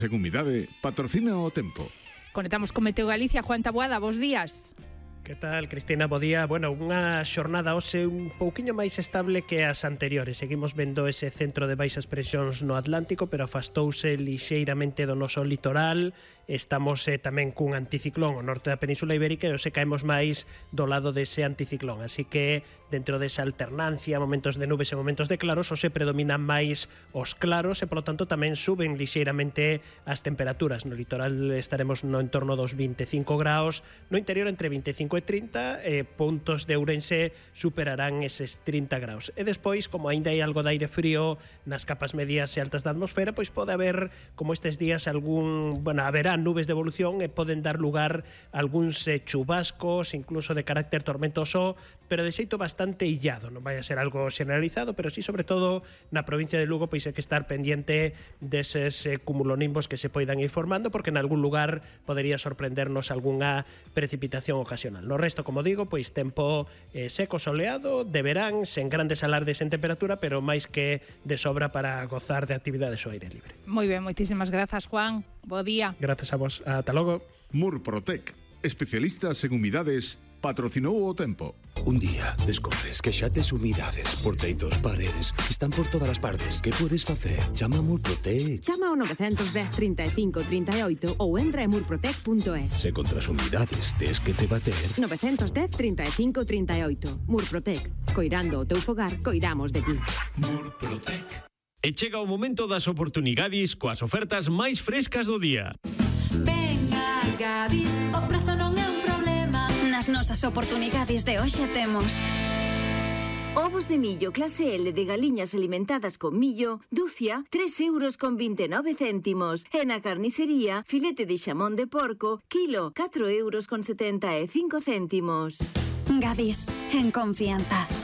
En Humidade patrocina o tempo. Conectamos con Meteo Galicia. Juan Taboada, bos días. Que tal, Cristina? Bo día. Bueno, unha xornada hoxe un pouquiño máis estable que as anteriores. Seguimos vendo ese centro de baixas presións no Atlántico, pero afastouse lixeiramente do noso litoral. Estamos tamén cun anticiclón ao norte da Península Ibérica e hoxe caemos máis do lado dese anticiclón. Así que, dentro desa alternancia, momentos de nubes e momentos de claros, hoxe predominan máis os claros e, polo tanto, tamén suben lixeiramente as temperaturas. No litoral estaremos no entorno dos 25 graus, no interior entre 25 e 30, puntos de Ourense superarán eses 30 graus. E despois, como aínda hai algo de aire frío nas capas medias e altas da atmosfera, pois pode haber, como estes días, haberá nubes de evolución e poden dar lugar a algúns chubascos, incluso de carácter tormentoso, pero de xeito bastante illado. Non vai a ser algo generalizado, pero sí, sobre todo, na provincia de Lugo, pois hai que estar pendiente deses cumulonimbos que se poidan ir formando, porque en algún lugar podería sorprendernos algunha precipitación ocasional. No resto, como digo, pois tempo seco, soleado, de verán, sen grandes alardes en temperatura, pero máis que de sobra para gozar de actividades ao aire libre. Moi ben, moitísimas grazas, Juan. Bo día. Grazas a vos. Ata logo. Murprotec, especialistas en humidades, patrocinou o tempo. Un día descubres que xa tes humidades por teitos, paredes, están por todas as partes. Que podes facer? Chama a Murprotec. Chama ao 910 35 38 ou entra en murprotec.es. Se contra as humidades tes que te bater. 910 35 38. Murprotec. Coirando o teu fogar, coidamos de ti. Murprotec. E chega o momento das oportunidades coas ofertas máis frescas do día. Venga, Gadis, o prezo non é un problema. Nas nosas oportunidades de hoxe temos ovos de millo clase L de galiñas alimentadas con millo, dúcia, 3,29 €. E na carnicería, filete de xamón de porco, kilo, 4,75 €. Gadis, en confianza.